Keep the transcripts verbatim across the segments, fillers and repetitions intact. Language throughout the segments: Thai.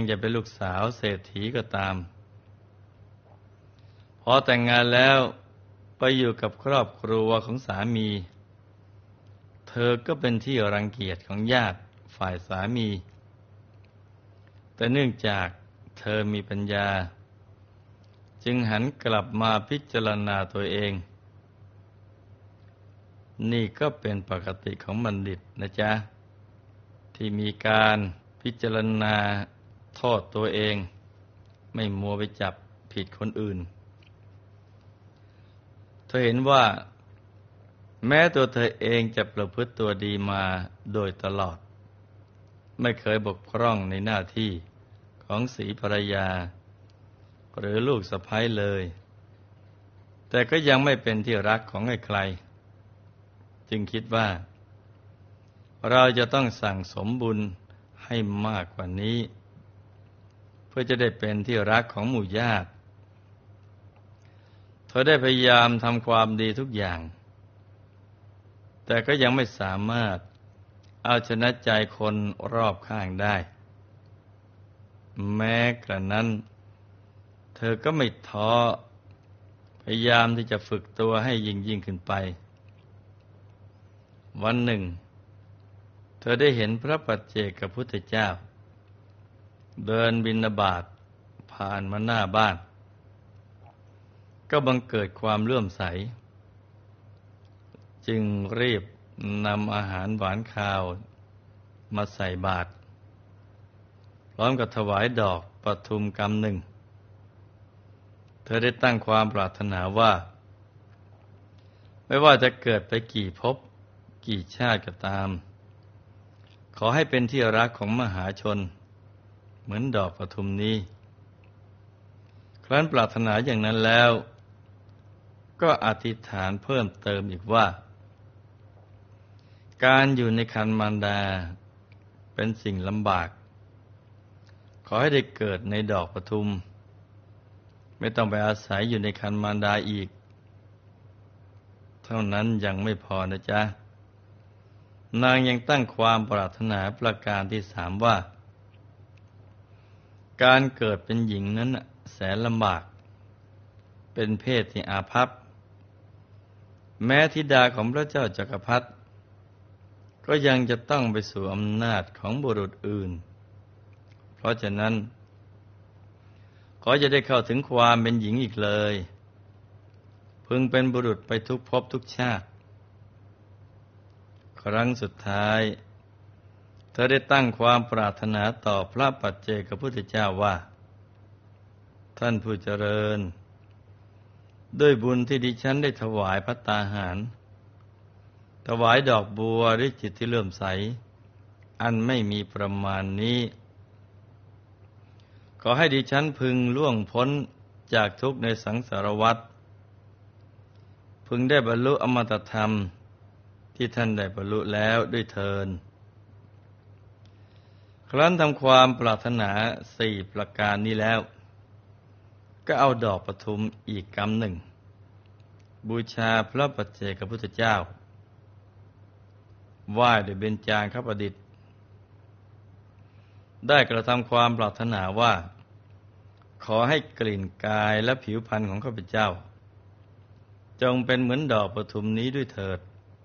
จะเป็นลูกสาวเศรษฐีก็ตามพอแต่งงานแล้วไปอยู่กับครอบครัวของสามีเธอก็เป็นที่รังเกียจของญาติฝ่ายสามีแต่เนื่องจากเธอมีปัญญาจึงหันกลับมาพิจารณาตัวเองนี่ก็เป็นปกติของบัณฑิตนะจ๊ะที่มีการพิจารณาโทษตัวเองไม่มัวไปจับผิดคนอื่นเธอเห็นว่าแม้ตัวเธอเองจะประพฤติตัวดีมาโดยตลอดไม่เคยบกพร่องในหน้าที่ของศรีภรรยาหรือลูกสะใภ้เลยแต่ก็ยังไม่เป็นที่รักของใครๆจึงคิดว่าเราจะต้องสั่งสมบุญให้มากกว่านี้เพื่อจะได้เป็นที่รักของหมู่ญาติเธอได้พยายามทำความดีทุกอย่างแต่ก็ยังไม่สามารถเอาชนะใจคนรอบข้างได้แม้กระนั้นเธอก็ไม่ท้อพยายามที่จะฝึกตัวให้ยิ่งยิ่งขึ้นไปวันหนึ่งเธอได้เห็นพระปัจเจกพุทธเจ้าเดินบิณฑบาตผ่านมาหน้าบ้านก็บังเกิดความเลื่อมใสจึงรีบนำอาหารหวานคาวมาใส่บาตรพร้อมกับถวายดอกปทุมกำหนึ่งเธอได้ตั้งความปรารถนาว่าไม่ว่าจะเกิดไปกี่ภพกี่ชาติก็ตามขอให้เป็นที่รักของมหาชนเหมือนดอกปทุมนี้ครั้นปรารถนาอย่างนั้นแล้วก็อธิษฐานเพิ่มเติมอีกว่าการอยู่ในครรภ์มารดาเป็นสิ่งลำบากขอให้ได้เกิดในดอกปทุมไม่ต้องไปอาศัยอยู่ในครรภ์มารดาอีกเท่านั้นยังไม่พอนะจ๊ะนางยังตั้งความปรารถนาประการที่สามว่าการเกิดเป็นหญิงนั้นแสนลำบากเป็นเพศที่อาภัพแม้ธิดาของพระเจ้าจักรพรรดิก็ยังจะต้องไปสู่อำนาจของบุรุษอื่นเพราะฉะนั้นขอจะได้เข้าถึงความเป็นหญิงอีกเลยพึงเป็นบุรุษไปทุกภพทุกชาติครั้งสุดท้ายเธอได้ตั้งความปรารถนาต่อพระปัจเจกพุทธเจ้าว่าท่านผู้เจริญด้วยบุญที่ดิฉันได้ถวายภัตตาหารถวายดอกบัวด้วยจิตที่เลื่อมใสอันไม่มีประมาณนี้ขอให้ดิฉันพึงล่วงพ้นจากทุกข์ในสังสารวัฏพึงได้บรรลุอมตธรรมที่ท่านได้บรรลุแล้วด้วยเทินครั้นทำความปรารถนาสี่ประการนี้แล้วก็เอาดอกปทุมอีกกำหนึ่งบูชาพระปัจเจกพุทธเจ้าไหว้ด้วยเบญจางคประดิษฐ์ได้กระทำความปรารถนาว่าขอให้กลิ่นกายและผิวพรรณของข้าพเจ้าจงเป็นเหมือนดอกปทุมนี้ด้วยเถิด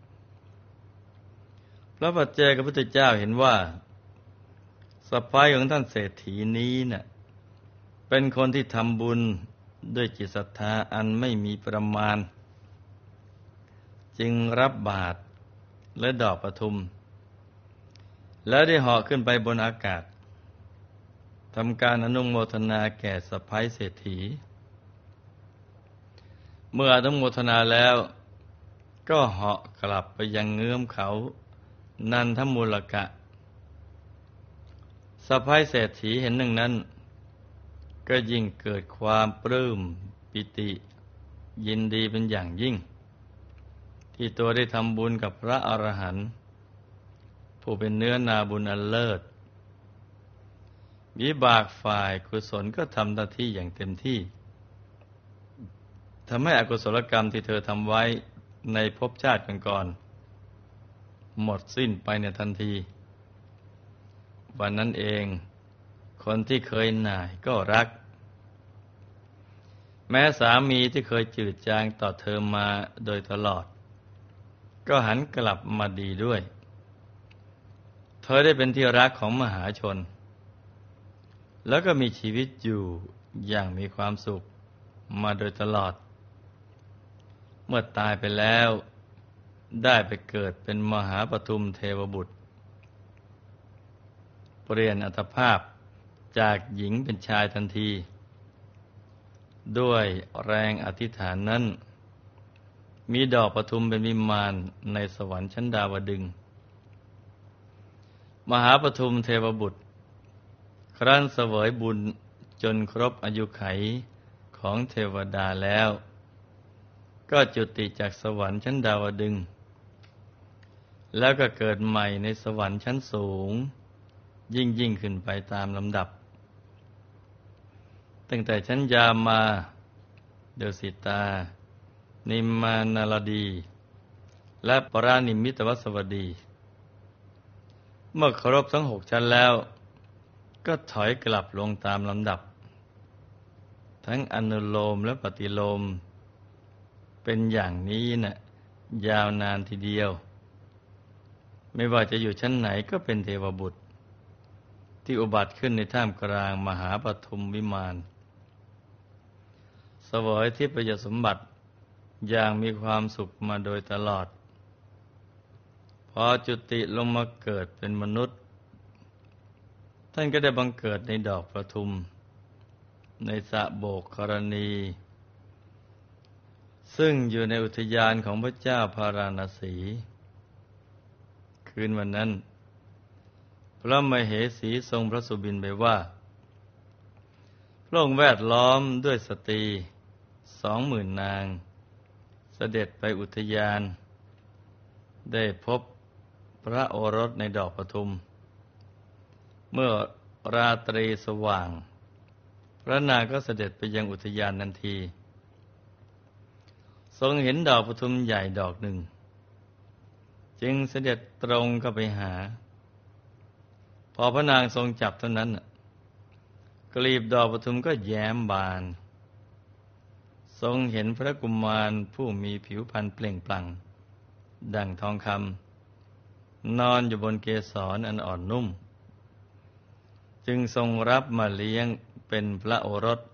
พระปัจเจกพุทธเจ้าเห็นว่าสะใภ้ของท่านเศรษฐีนี้น่ะเป็นคนที่ทำบุญด้วยจิตศรัทธาอันไม่มีประมาณจึงรับบาตรและดอกปทุมแล้วได้เหาะขึ้นไปบนอากาศทำการอนุโมทนาแก่สะใภ้เศรษฐีเมื่ออนุโมทนาแล้วก็เหาะกลับไปยังเงื้อมเขานันทมูลกะสะใภ้เศรษฐีเห็นดังนั้นก็ยิ่งเกิดความปลื้มปิติยินดีเป็นอย่างยิ่งที่ตัวได้ทำบุญกับพระอรหันต์ผู้เป็นเนื้อนาบุญอันเลิศวิบากฝ่ายกุศลก็ทำหน้าที่อย่างเต็มที่ทำให้อกุศลกรรมที่เธอทำไว้ในภพชาติก่อนๆหมดสิ้นไปในทันทีวันนั้นเองคนที่เคยหน่ายก็รักแม้สามีที่เคยจืดจางต่อเธอมาโดยตลอดก็หันกลับมาดีด้วยเธอได้เป็นที่รักของมหาชนแล้วก็มีชีวิตอยู่อย่างมีความสุขมาโดยตลอดเมื่อตายไปแล้วได้ไปเกิดเป็นมหาปทุมเทวบุตรเปลี่ยนอัตภาพจากหญิงเป็นชายทันทีด้วยแรงอธิษฐานนั้นมีดอกปทุมเป็นวิมานในสวรรค์ชั้นดาวดึงส์มหาปทุมเทวบุตรครั้นเสวยบุญจนครบอายุไขของเทวดาแล้วก็จุติจากสวรรค์ชั้นดาวดึงส์แล้วก็เกิดใหม่ในสวรรค์ชั้นสูงยิ่งยิ่งขึ้นไปตามลำดับตั้งแต่ชั้นยามาเดสิตานิมมานารดีและปรานิมมิตวสวดีเมื่อครบทั้งหกชั้นแล้วก็ถอยกลับลงตามลำดับทั้งอนุโลมและปฏิโลมเป็นอย่างนี้นะ่ะยาวนานทีเดียวไม่ว่าจะอยู่ชั้นไหนก็เป็นเทวบุตรที่อุบัติขึ้นในท่ามกลางมหาปทุมวิมานเสวยทิพยสมบัติอย่างมีความสุขมาโดยตลอดพอจุติลงมาเกิดเป็นมนุษย์ท่านก็ได้บังเกิดในดอกปทุมในสระโบกกรณีซึ่งอยู่ในอุทยานของพระเจ้าพาราณสีคืนวันนั้นพระมเหสีทรงพระสุบินไปว่าพระองค์แวดล้อมด้วยสตรีสองหมื่นนางเสด็จไปอุทยานได้พบพระโอรสในดอกปทุมเมื่อราตรีสว่างพระนางก็เสด็จไปยังอุทยานทันทีทรงเห็นดอกปทุมใหญ่ดอกหนึ่งจึงเสด็จตรงเข้าไปหาพอพระนางทรงจับเท่านั้นกลีบดอกปทุมก็แย้มบานทรงเห็นพระกุมารผู้มีผิวพรรณเปล่งปลั่งดั่งทองคำนอนอยู่บนเกสรอันอ่อนนุ่มจึงทรงรับมาเลี้ยงเป็นพระโอรส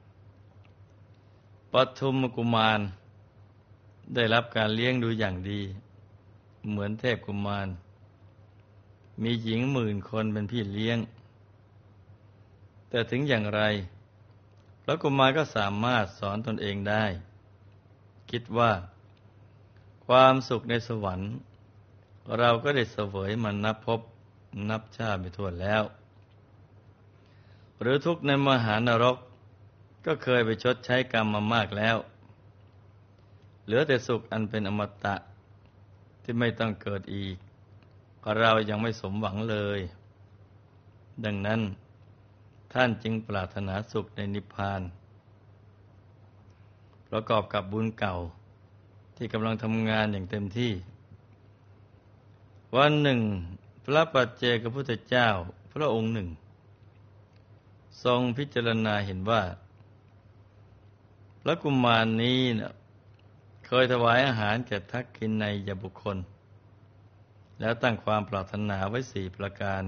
ปทุมกุมารได้รับการเลี้ยงดูอย่างดีเหมือนเทพกุมารมีหญิงหมื่นคนเป็นพี่เลี้ยงแต่ถึงอย่างไรพระกุมารก็สามารถสอนตนเองได้คิดว่าความสุขในสวรรค์เราก็ได้เสวยมันนับพบนับชาติไม่ถ้วนแล้วหรือทุกข์ในมหานรกก็เคยไปชดใช้กรรมมามากแล้วเหลือแต่สุขอันเป็นอมตะที่ไม่ต้องเกิดอีกเรายังไม่สมหวังเลยดังนั้นท่านจึงปรารถนาสุขในนิพพานประกอบกับบุญเก่าที่กำลังทำงานอย่างเต็มที่วันหนึ่งพระปัจเจกพุทธเจ้าพระองค์หนึ่งทรงพิจารณาเห็นว่าพระกุมารนี้นะเคยถวายอาหารแก่ทักษิณัยบุคคลแล้วตั้งความปรารถนาไว้สี่ประการ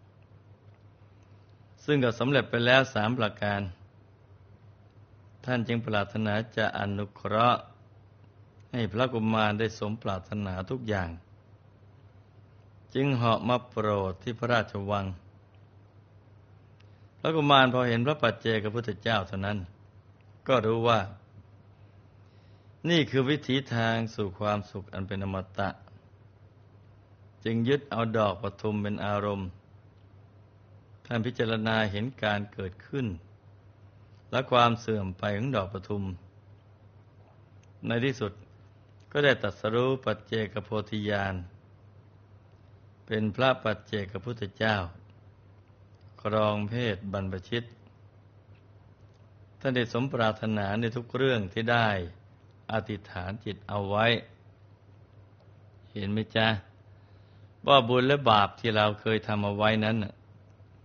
ซึ่งก็สำเร็จไปแล้วสามประการท่านจึงปรารถนาจะอนุเคราะห์ให้พระกุมารได้สมปรารถนาทุกอย่างจึงเหาะมาโปรดที่พระราชวังพระกุมารพอเห็นพระปัจเจกพุทธเจ้าเท่านั้นก็รู้ว่านี่คือวิถีทางสู่ความสุขอันเป็นอมตะจึงยึดเอาดอกปทุมเป็นอารมณ์ท่านพิจารณาเห็นการเกิดขึ้นและความเสื่อมไปของดอกปทุมในที่สุดก็ได้ตรัสรู้ปัจเจกโพธิญาณเป็นพระปัจเจกพุทธเจ้าครองเพศบรรพชิตท่านได้สมปรารถนาในทุกเรื่องที่ได้อธิษฐานจิตเอาไว้เห็นไหมจ๊ะว่าบุญและบาปที่เราเคยทำเอาไว้นั้น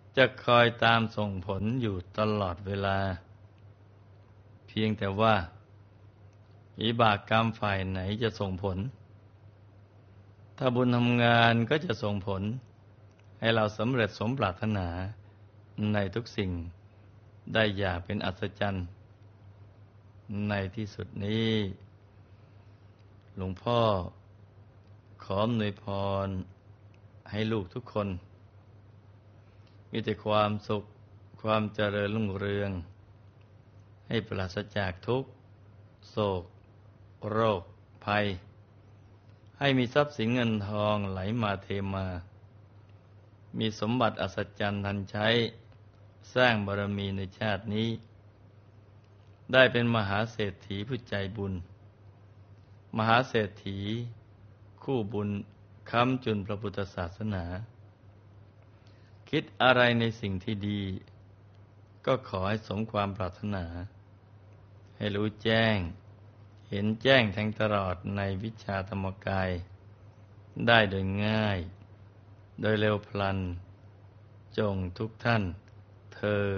จะคอยตามส่งผลอยู่ตลอดเวลาเพียงแต่ว่าวิบากกรรมฝ่ายไหนจะส่งผลถ้าบุญทำงานก็จะส่งผลให้เราสำเร็จสมปรารถนาในทุกสิ่งได้อย่างเป็นอัศจรรย์ในที่สุดนี้หลวงพ่อขออำนวยพรให้ลูกทุกคนมีแต่ความสุขความเจริญรุ่งเรืองให้ปราศจากทุกข์โศกโรคภัยให้มีทรัพย์สินเงินทองไหลมาเทมามีสมบัติอัศจรรย์ทันใช้สร้างบารมีในชาตินี้ได้เป็นมหาเศรษฐีผู้ใจบุญมหาเศรษฐีคู่บุญค้ำจุนพระพุทธศาสนาคิดอะไรในสิ่งที่ดีก็ขอให้สมความปรารถนาให้รู้แจ้งเห็นแจ้งแทงตลอดในวิชาธรรมกายได้โดยง่ายโดยเร็วพลันจงทุกท่านเทอญ